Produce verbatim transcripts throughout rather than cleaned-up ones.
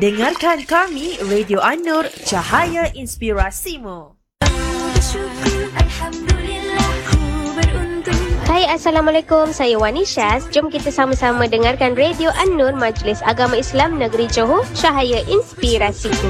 Dengarkan kami, Radio An-Nur, Cahaya Inspirasimu. Hai, Assalamualaikum. Saya Wani Syaz. Jom kita sama-sama dengarkan Radio An-Nur, Majlis Agama Islam Negeri Johor, Cahaya Inspirasiku.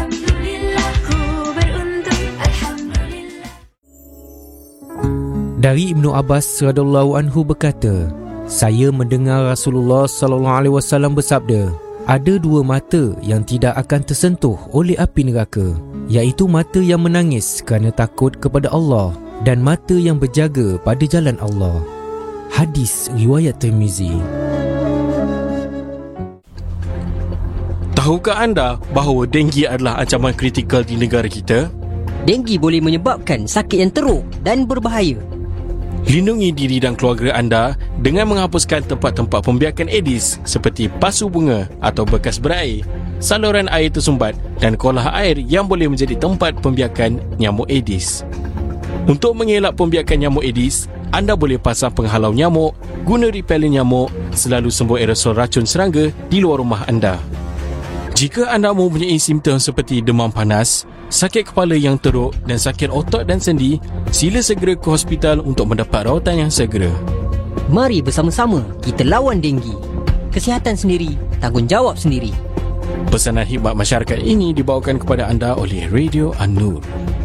Dari Ibnu Abbas radhiyallahu anhu berkata, saya mendengar Rasulullah sallallahu alaihi wasallam bersabda, ada dua mata yang tidak akan tersentuh oleh api neraka, iaitu mata yang menangis kerana takut kepada Allah dan mata yang berjaga pada jalan Allah. Hadis riwayat Tirmizi. Tahukah anda bahawa denggi adalah ancaman kritikal di negara kita? Denggi boleh menyebabkan sakit yang teruk dan berbahaya. Lindungi diri dan keluarga anda dengan menghapuskan tempat-tempat pembiakan Aedes seperti pasu bunga atau bekas berair, saluran air tersumbat dan kolah air yang boleh menjadi tempat pembiakan nyamuk Aedes. Untuk mengelak pembiakan nyamuk Aedes, anda boleh pasang penghalau nyamuk, guna repelen nyamuk, selalu sembuh aerosol racun serangga di luar rumah anda. Jika anda mempunyai simptom seperti demam panas, sakit kepala yang teruk dan sakit otot dan sendi, sila segera ke hospital untuk mendapat rawatan yang segera. Mari bersama-sama kita lawan denggi. Kesihatan sendiri, tanggungjawab sendiri. Pesanan khidmat masyarakat ini dibawakan kepada anda oleh Radio An-Nur.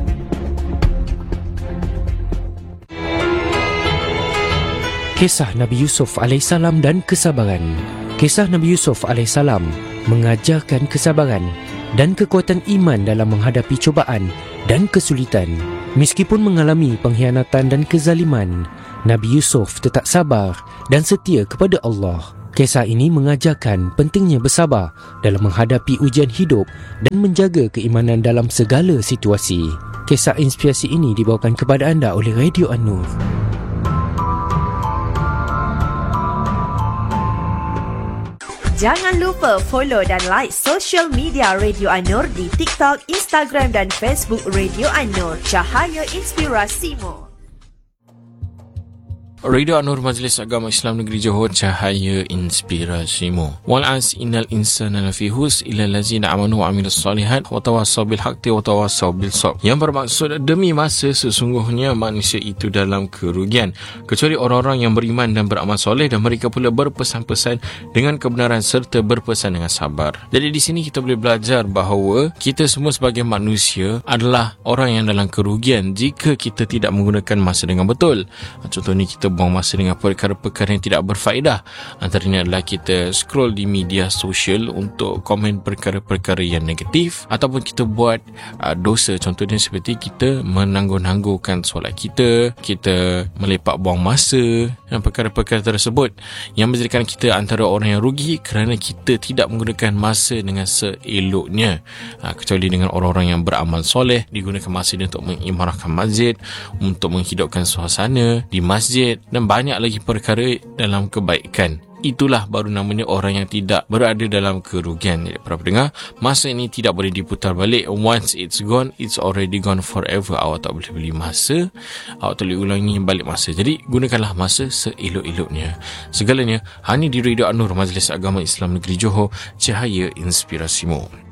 Kisah Nabi Yusuf alaihissalam dan kesabaran. Kisah Nabi Yusuf alaihissalam mengajarkan kesabaran dan kekuatan iman dalam menghadapi cubaan dan kesulitan. Meskipun mengalami pengkhianatan dan kezaliman, Nabi Yusuf tetap sabar dan setia kepada Allah. Kisah ini mengajarkan pentingnya bersabar dalam menghadapi ujian hidup dan menjaga keimanan dalam segala situasi. Kisah inspirasi ini dibawakan kepada anda oleh Radio An-Nur. Jangan lupa follow dan like social media Radio An-Nur di TikTok, Instagram dan Facebook Radio An-Nur, Cahaya Inspirasimu. Radio An-Nur, Majlis Agama Islam Negeri Johor, Cahaya Inspirasimu. Wal as innal insana lafi hus illa allazina amanu wa amilus solihat wa tawassaw bil haqqi wa tawassaw bil sabr. Yang bermaksud demi masa sesungguhnya manusia itu dalam kerugian kecuali orang-orang yang beriman dan beramal soleh, dan mereka pula berpesan-pesan dengan kebenaran serta berpesan dengan sabar. Jadi di sini kita boleh belajar bahawa kita semua sebagai manusia adalah orang yang dalam kerugian jika kita tidak menggunakan masa dengan betul. Contohnya kita buang masa dengan perkara-perkara yang tidak berfaedah. Antaranya adalah kita scroll di media sosial untuk komen perkara-perkara yang negatif, ataupun kita buat uh, dosa, contohnya seperti kita menangguh-nangguhkan solat kita, kita melepak buang masa dan perkara-perkara tersebut yang menjadikan kita antara orang yang rugi kerana kita tidak menggunakan masa dengan seeloknya. Uh, kecuali dengan orang-orang yang beramal soleh, digunakan masa dia untuk mengimarahkan masjid, untuk menghidupkan suasana di masjid dan banyak lagi perkara dalam kebaikan. Itulah baru namanya orang yang tidak berada dalam kerugian. Jadi para pendengar, masa ini tidak boleh diputar balik. Once it's gone, it's already gone forever. Awak tak boleh beli masa, awak tak boleh ulangi balik masa. Jadi gunakanlah masa seelok-eloknya. Segalanya hanya di Radio An-Nur, Majlis Agama Islam Negeri Johor, Cahaya Inspirasimu.